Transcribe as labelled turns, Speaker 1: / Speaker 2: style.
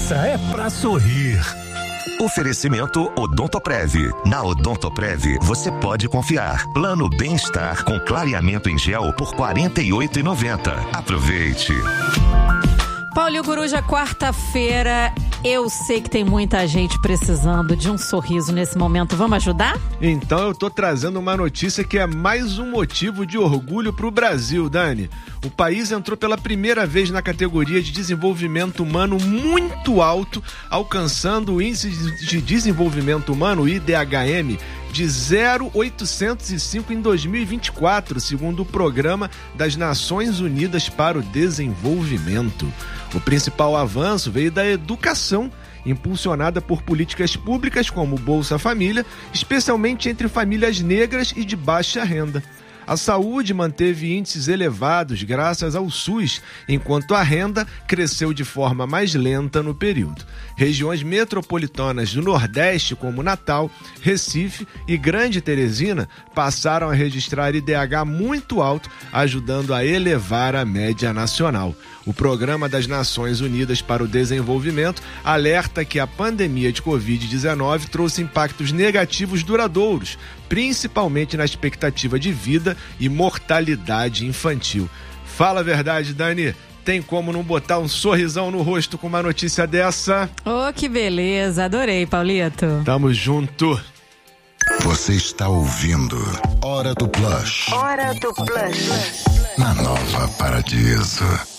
Speaker 1: Essa é pra sorrir.
Speaker 2: Oferecimento Odontoprev. Na Odontoprev você pode confiar. Plano Bem-Estar com clareamento em gel por R$ 48,90. Aproveite.
Speaker 3: Paulinho Coruja, quarta-feira. Eu sei que tem muita gente precisando de um sorriso nesse momento. Vamos ajudar?
Speaker 4: Então eu tô trazendo uma notícia que é mais um motivo de orgulho pro Brasil, Dani. O país entrou pela primeira vez na categoria de desenvolvimento humano muito alto, alcançando o índice de desenvolvimento humano, o IDHM, de 0,805 em 2024, segundo o Programa das Nações Unidas para o Desenvolvimento. O principal avanço veio da educação, impulsionada por políticas públicas como Bolsa Família, especialmente entre famílias negras e de baixa renda. A saúde manteve índices elevados graças ao SUS, enquanto a renda cresceu de forma mais lenta no período. Regiões metropolitanas do Nordeste, como Natal, Recife e Grande Teresina, passaram a registrar IDH muito alto, ajudando a elevar a média nacional. O Programa das Nações Unidas para o Desenvolvimento alerta que a pandemia de Covid-19 trouxe impactos negativos duradouros, principalmente na expectativa de vida e mortalidade infantil. Fala a verdade, Dani. Tem como não botar um sorrisão no rosto com uma notícia dessa?
Speaker 3: Oh, que beleza. Adorei, Paulito.
Speaker 4: Tamo junto.
Speaker 5: Você está ouvindo Hora do Plush.
Speaker 6: Hora do Plush.
Speaker 5: Na Nova Paradiso.